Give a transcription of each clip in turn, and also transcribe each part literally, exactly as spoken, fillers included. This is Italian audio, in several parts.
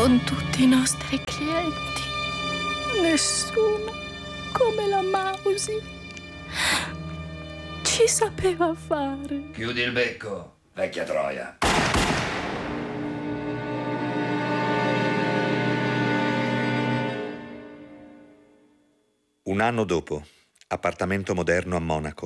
con tutti i nostri clienti. Nessuno come la Mausi ci sapeva fare. Chiudi il becco, vecchia troia. Un anno dopo, appartamento moderno a Monaco.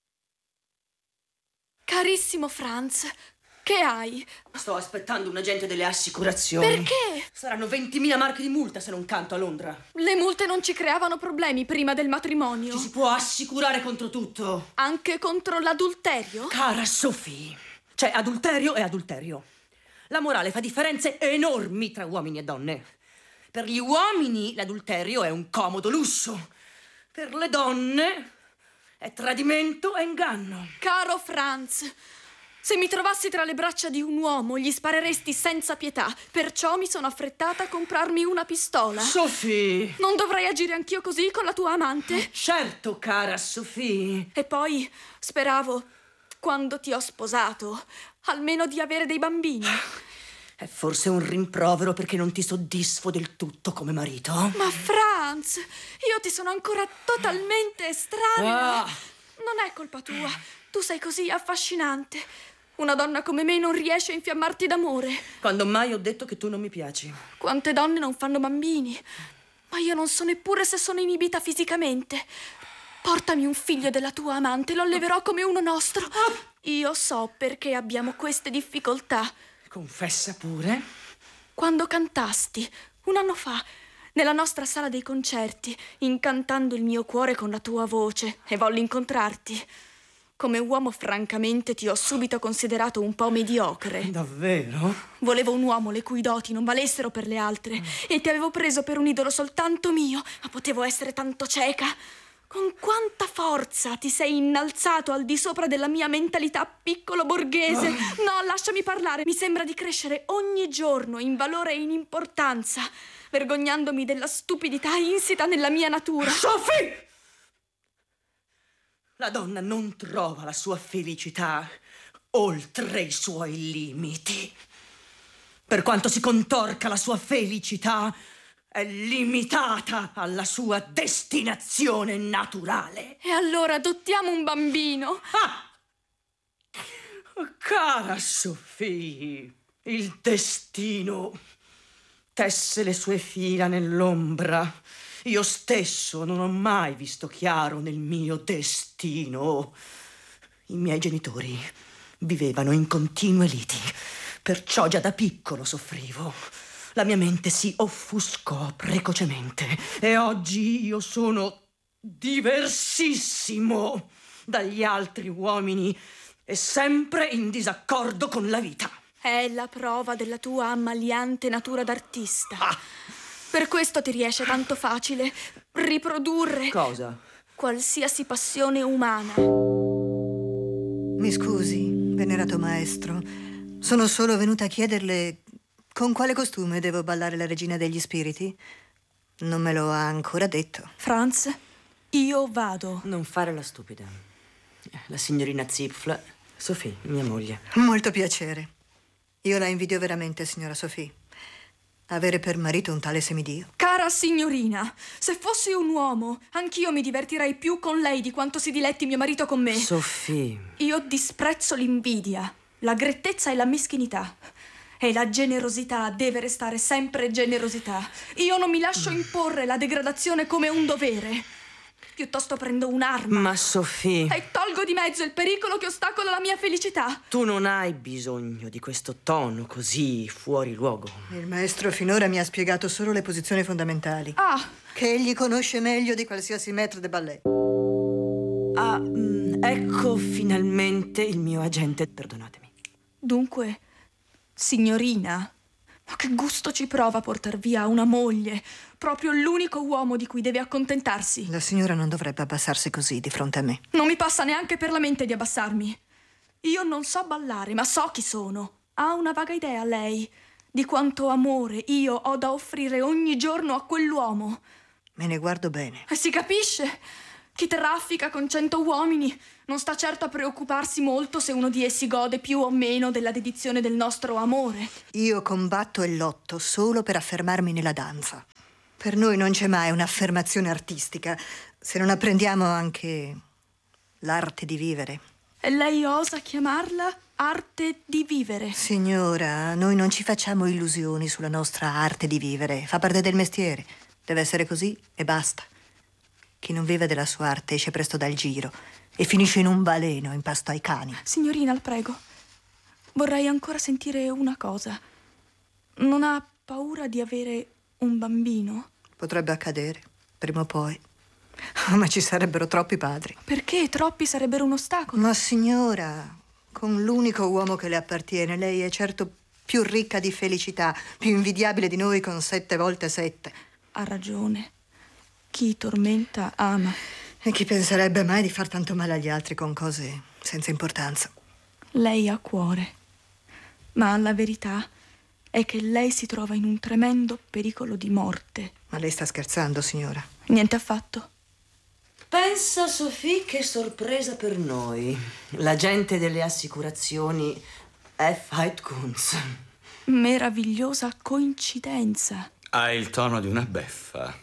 Carissimo Franz, che hai? Sto aspettando un agente delle assicurazioni. Perché? Saranno ventimila marche di multa se non canto a Londra. Le multe non ci creavano problemi prima del matrimonio. Ci si può assicurare contro tutto. Anche contro l'adulterio? Cara Sophie, c'è adulterio e adulterio. La morale fa differenze enormi tra uomini e donne. Per gli uomini l'adulterio è un comodo lusso. Per le donne è tradimento e inganno. Caro Franz, se mi trovassi tra le braccia di un uomo gli spareresti senza pietà. Perciò mi sono affrettata a comprarmi una pistola. Sophie! Non dovrei agire anch'io così con la tua amante? Certo, cara Sophie. E poi speravo, quando ti ho sposato, almeno di avere dei bambini. È forse un rimprovero perché non ti soddisfo del tutto come marito? Ma Franz, io ti sono ancora totalmente estranea. Ah. Non è colpa tua. Tu sei così affascinante. Una donna come me non riesce a infiammarti d'amore. Quando mai ho detto che tu non mi piaci? Quante donne non fanno bambini? Ma io non so neppure se sono inibita fisicamente. Portami un figlio della tua amante, lo alleverò come uno nostro. Io so perché abbiamo queste difficoltà. Confessa pure. Quando cantasti, un anno fa, nella nostra sala dei concerti, incantando il mio cuore con la tua voce, e volli incontrarti. Come uomo, francamente, ti ho subito considerato un po' mediocre. Davvero? Volevo un uomo le cui doti non valessero per le altre, e ti avevo preso per un idolo soltanto mio, ma potevo essere tanto cieca. Con quanta forza ti sei innalzato al di sopra della mia mentalità piccolo borghese. No, lasciami parlare. Mi sembra di crescere ogni giorno in valore e in importanza, vergognandomi della stupidità insita nella mia natura. Sophie! La donna non trova la sua felicità oltre i suoi limiti. Per quanto si contorca la sua felicità, è limitata alla sua destinazione naturale. E allora adottiamo un bambino. Ah! Oh, cara Sophie, il destino tesse le sue fila nell'ombra. Io stesso non ho mai visto chiaro nel mio destino. I miei genitori vivevano in continue liti, perciò già da piccolo soffrivo. La mia mente si offuscò precocemente e oggi io sono diversissimo dagli altri uomini e sempre in disaccordo con la vita. È la prova della tua ammaliante natura d'artista. Ah. Per questo ti riesce tanto facile riprodurre Cosa? qualsiasi passione umana. Mi scusi, venerato maestro. Sono solo venuta a chiederle con quale costume devo ballare la regina degli spiriti. Non me lo ha ancora detto. Franz, io vado. Non fare la stupida. La signorina Zipfel, Sophie, mia moglie. Molto piacere. Io la invidio veramente, signora Sophie. Avere per marito un tale semidio. Cara signorina, se fossi un uomo, anch'io mi divertirei più con lei di quanto si diletti mio marito con me. Sophie. Io disprezzo l'invidia, la grettezza e la meschinità. E la generosità deve restare sempre generosità. Io non mi lascio imporre la degradazione come un dovere. Piuttosto prendo un'arma. Ma Sophie, E tolgo di mezzo il pericolo che ostacola la mia felicità. tu non hai bisogno di questo tono così fuori luogo. Il maestro finora mi ha spiegato solo le posizioni fondamentali, Ah, che egli conosce meglio di qualsiasi maître de ballet. Ah, mm, ecco finalmente il mio agente. Perdonatemi. dunque, signorina, ma che gusto ci prova a portar via una moglie, proprio l'unico uomo di cui deve accontentarsi. La signora non dovrebbe abbassarsi così di fronte a me. Non mi passa neanche per la mente di abbassarmi. Io non so ballare, ma so chi sono. Ha una vaga idea lei di quanto amore io ho da offrire ogni giorno a quell'uomo. Me ne guardo bene. E si capisce? Chi traffica con cento uomini non sta certo a preoccuparsi molto se uno di essi gode più o meno della dedizione del nostro amore. Io combatto e lotto solo per affermarmi nella danza. Per noi non c'è mai un'affermazione artistica se non apprendiamo anche l'arte di vivere. E lei osa chiamarla arte di vivere? Signora, noi non ci facciamo illusioni sulla nostra arte di vivere. Fa parte del mestiere. Deve essere così e basta. Chi non vive della sua arte esce presto dal giro e finisce in un baleno in pasto ai cani. Signorina, la prego, vorrei ancora sentire una cosa. Non ha paura di avere un bambino? Potrebbe accadere, prima o poi. Ma ci sarebbero troppi padri. Perché troppi sarebbero un ostacolo? Ma signora, con l'unico uomo che le appartiene, lei è certo più ricca di felicità, più invidiabile di noi con sette volte sette. Ha ragione. Chi tormenta ama. E chi penserebbe mai di far tanto male agli altri con cose senza importanza? Lei ha cuore, ma la verità è che lei si trova in un tremendo pericolo di morte. Ma lei sta scherzando, signora? Niente affatto. Pensa, Sophie, che sorpresa per noi. L'agente delle assicurazioni F. Heidkunz. Meravigliosa coincidenza. Ha il tono di una beffa.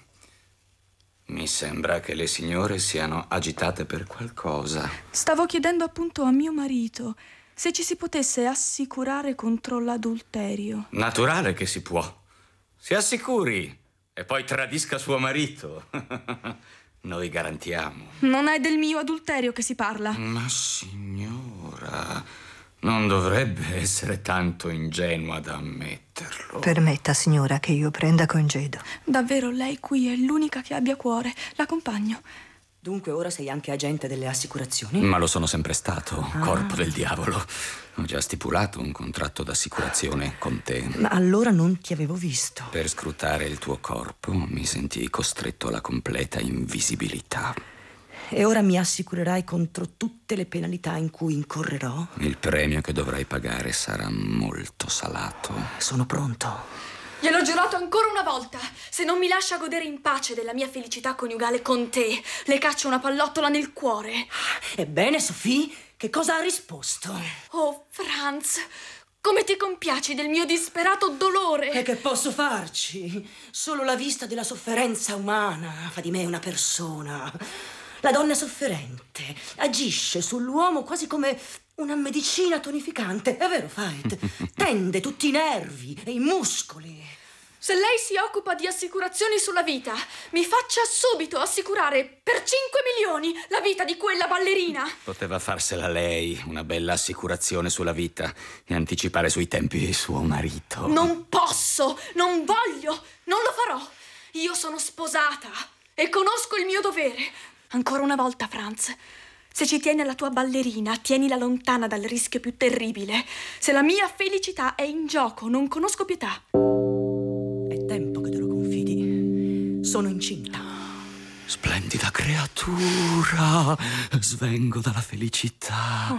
Mi sembra che le signore siano agitate per qualcosa. Stavo chiedendo appunto a mio marito se ci si potesse assicurare contro l'adulterio. Naturale che si può. Si assicuri e poi tradisca suo marito. Noi garantiamo. Non è del mio adulterio che si parla. Ma signora, non dovrebbe essere tanto ingenua da ammetterlo. Permetta, signora, che io prenda congedo. Davvero, lei qui è l'unica che abbia cuore. L'accompagno. Dunque ora sei anche agente delle assicurazioni? Ma lo sono sempre stato, Ah. corpo del diavolo. Ho già stipulato un contratto d'assicurazione con te. Ma allora non ti avevo visto. Per scrutare il tuo corpo mi sentii costretto alla completa invisibilità. E ora mi assicurerai contro tutte le penalità in cui incorrerò? Il premio che dovrai pagare sarà molto salato. Sono pronto. Gliel'ho giurato ancora una volta. Se non mi lascia godere in pace della mia felicità coniugale con te, le caccio una pallottola nel cuore. Ebbene, Sophie, che cosa ha risposto? Oh, Franz, come ti compiaci del mio disperato dolore? E che posso farci? Solo la vista della sofferenza umana fa di me una persona. La donna sofferente agisce sull'uomo quasi come una medicina tonificante. È vero, Veit? Tende tutti i nervi e i muscoli. Se lei si occupa di assicurazioni sulla vita, mi faccia subito assicurare per cinque milioni la vita di quella ballerina. Poteva farsela lei, una bella assicurazione sulla vita e anticipare sui tempi di suo marito. Non posso, non voglio, non lo farò. Io sono sposata e conosco il mio dovere. Ancora una volta, Franz, se ci tieni alla tua ballerina, tienila lontana dal rischio più terribile. Se la mia felicità è in gioco, non conosco pietà. È tempo che te lo confidi. Sono incinta. Splendida creatura, svengo dalla felicità.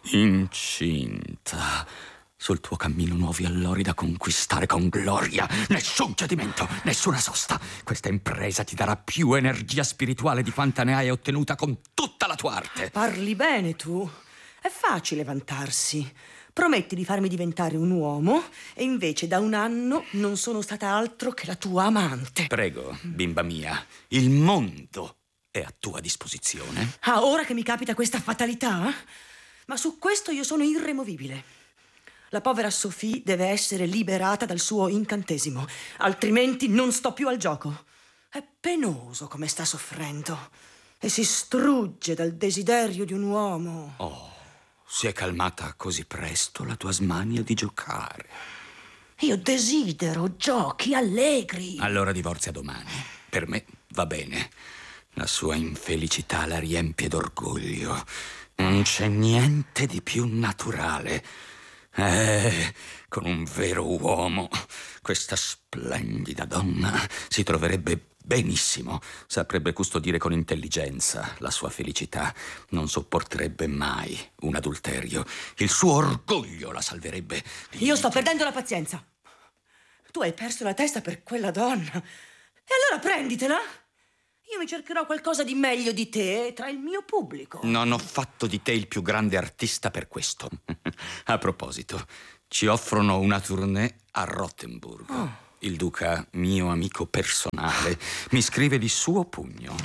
Incinta. Sul tuo cammino nuovi allori da conquistare con gloria. Nessun cedimento, nessuna sosta. Questa impresa ti darà più energia spirituale di quanta ne hai ottenuta con tutta la tua arte. Parli bene tu. È facile vantarsi. Prometti di farmi diventare un uomo e invece da un anno non sono stata altro che la tua amante. Prego, bimba mia, il mondo è a tua disposizione. Ah, ora che mi capita questa fatalità? Ma su questo io sono irremovibile. La povera Sophie deve essere liberata dal suo incantesimo, altrimenti non sto più al gioco. È penoso come sta soffrendo e si strugge dal desiderio di un uomo. Oh, si è calmata così presto la tua smania di giocare. Io desidero giochi allegri. Allora divorzia domani. Per me va bene. La sua infelicità la riempie d'orgoglio. Non c'è niente di più naturale. Eh, con un vero uomo, questa splendida donna si troverebbe benissimo, saprebbe custodire con intelligenza la sua felicità, non sopporterebbe mai un adulterio, il suo orgoglio la salverebbe. Io sto perdendo la pazienza. Tu hai perso la testa per quella donna. E allora prenditela. Io mi cercherò qualcosa di meglio di te tra il mio pubblico. Non ho fatto di te il più grande artista per questo. A proposito, ci offrono una tournée a Rottenburg. Oh. Il duca, mio amico personale, mi scrive di suo pugno: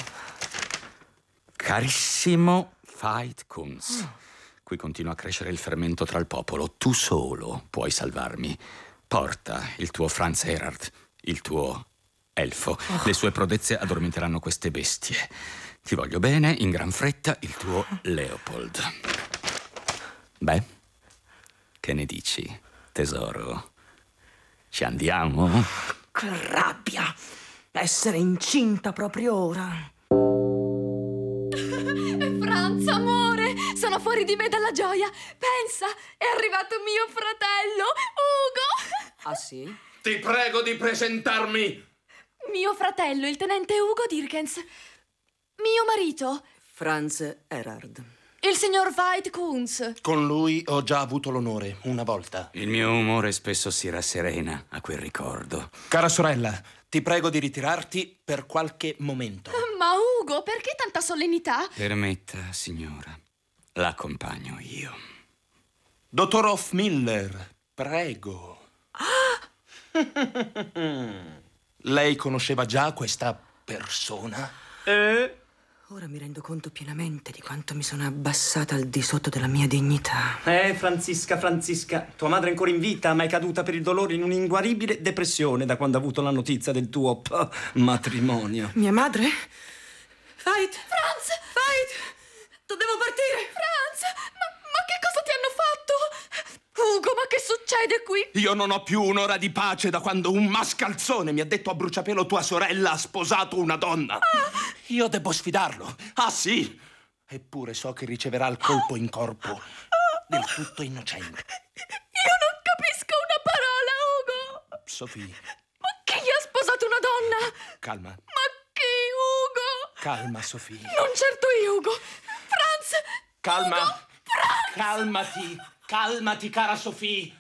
carissimo Veit Kunz, oh. Qui continua a crescere il fermento tra il popolo. Tu solo puoi salvarmi. Porta il tuo Franz Erhard, il tuo elfo. Oh. Le sue prodezze addormenteranno queste bestie. Ti voglio bene, in gran fretta, il tuo Leopold. Beh, che ne dici, tesoro? Ci andiamo? Che rabbia! Essere incinta proprio ora. Franz, amore, sono fuori di me dalla gioia. Pensa, è arrivato mio fratello, Ugo. Ah, sì? Ti prego di presentarmi. Mio fratello, il tenente Ugo Dirkens. Mio marito, Franz Erhard. Il signor Veit Kunz. Con lui ho già avuto l'onore, una volta. Il mio umore spesso si rasserena a quel ricordo. Cara sorella, ti prego di ritirarti per qualche momento. Ma Ugo, perché tanta solennità? Permetta, signora. L'accompagno io. Dottor Hofmiller, prego. Ah! Lei conosceva già questa persona? Eh? Ora mi rendo conto pienamente di quanto mi sono abbassata al di sotto della mia dignità. Eh, Francisca, Francisca, tua madre è ancora in vita, ma è caduta per il dolore in un'inguaribile depressione da quando ha avuto la notizia del tuo p- matrimonio. Mia madre? Veit! Franz! Veit! Dobbiamo partire! Franz! Ma, ma che cosa ti hanno fatto? Ugo, ma che succede qui? Io non ho più un'ora di pace da quando un mascalzone mi ha detto a bruciapelo tua sorella ha sposato una donna. Ah. Io devo sfidarlo. Ah, sì! Eppure so che riceverà il colpo in corpo del tutto innocente. Io non capisco una parola, Ugo! Sophie. Ma chi gli ha sposato una donna? Calma. Ma chi, Ugo? Calma, Sophie. Non certo io, Ugo. Franz! Calma. Ugo, Franz! Calmati. Calmati, cara Sophie.